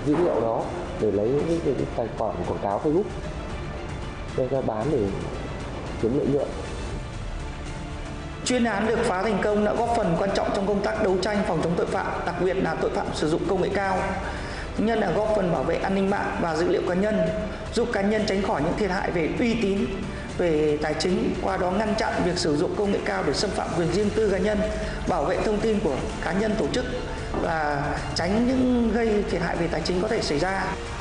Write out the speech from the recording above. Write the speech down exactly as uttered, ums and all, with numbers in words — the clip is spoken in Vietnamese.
dữ liệu đó để lấy những cái, cái tài khoản quảng cáo Facebook để ra bán để kiếm lợi nhuận. Chuyên án được phá thành công đã góp phần quan trọng trong công tác đấu tranh phòng chống tội phạm, đặc biệt là tội phạm sử dụng công nghệ cao. Thứ nhất là góp phần bảo vệ an ninh mạng và dữ liệu cá nhân, giúp cá nhân tránh khỏi những thiệt hại về uy tín, về tài chính, qua đó ngăn chặn việc sử dụng công nghệ cao để xâm phạm quyền riêng tư cá nhân, bảo vệ thông tin của cá nhân tổ chức và tránh những gây thiệt hại về tài chính có thể xảy ra.